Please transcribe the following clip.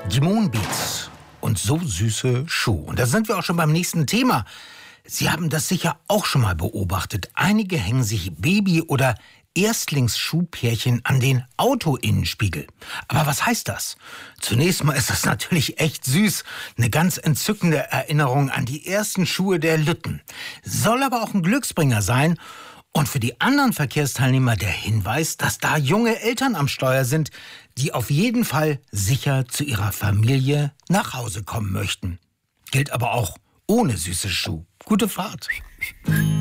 Die Moonbeats und so süße Schuhe. Und da sind wir auch schon beim nächsten Thema. Sie haben das sicher auch schon mal beobachtet. Einige hängen sich Baby- oder Erstlingsschuhpärchen an den Autoinnenspiegel. Aber was heißt das? Zunächst mal ist das natürlich echt süß. Eine ganz entzückende Erinnerung an die ersten Schuhe der Lütten. Soll aber auch ein Glücksbringer sein. Und für die anderen Verkehrsteilnehmer der Hinweis, dass da junge Eltern am Steuer sind, die auf jeden Fall sicher zu ihrer Familie nach Hause kommen möchten. Gilt aber auch ohne süße Schuh. Gute Fahrt.